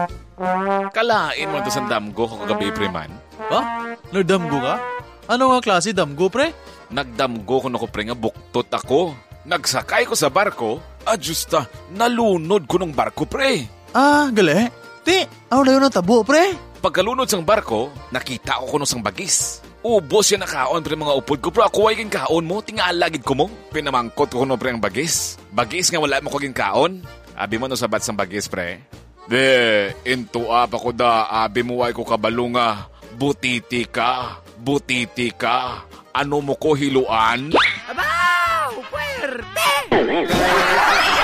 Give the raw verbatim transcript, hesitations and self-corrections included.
Kalain mo ito sa damgo ko kagabi, pre man. Ha? Nagdamgo ka? Ano nga klase damgo, pre? Nagdamgo ko na ko, pre, nga buktot ako. Nagsakay ko sa barko, adjusta, nalunod ko ng barko, pre. Ah, gali? Ti, ako na yun ang tabo, pre. Pagkalunod sang barko, nakita ko kuno sang bagis. Ubos yan na kaon, pre, mga upod ko. Pero ako ay kaon mo, tingalagid ko mo. Pinamangkot ko kuno, pre, ang bagis. Bagis nga wala mo kaging kaon. Abi mo no sabat sang bagis, pre. De, into up ako da, abi mo ay ko kabalunga. Butiti ka, butiti ka. Ano mo ko hiluan? Abaw! Puwerte!